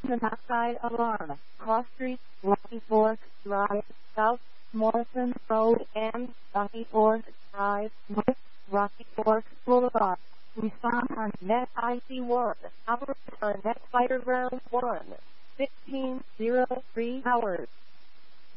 the outside alarm, Cross Street, Rocky Fork Drive, South Morrison Road, and Rocky Fork Drive, North Rocky Fork Boulevard. Respond on Net IC 1. Operate on Net Fighter Ground 1. 1503 hours.